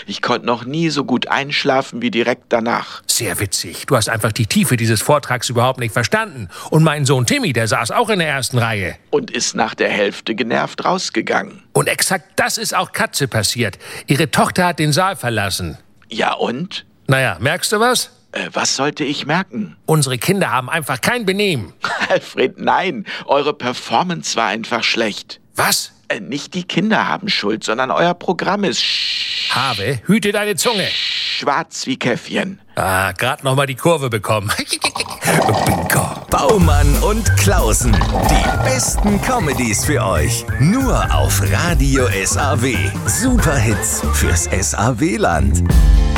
Ich konnte noch nie so gut einschlafen wie direkt danach. Sehr witzig. Du hast einfach die Tiefe dieses Vortrags überhaupt nicht verstanden. Und mein Sohn Timmy, der saß auch in der ersten Reihe. Und ist nach der Hälfte genervt rausgegangen. Und exakt das ist auch Katze passiert. Ihre Tochter hat den Saal verlassen. Ja und? Naja, merkst du was? Was sollte ich merken? Unsere Kinder haben einfach kein Benehmen. Alfred, nein. Eure Performance war einfach schlecht. Was? Nicht die Kinder haben Schuld, sondern euer Programm ist Habe, hüte deine Zunge. schwarz wie Käffchen. Gerade noch mal die Kurve bekommen. Bingo. Baumann und Klausen. Die besten Comedies für euch. Nur auf Radio SAW. Superhits fürs SAW-Land.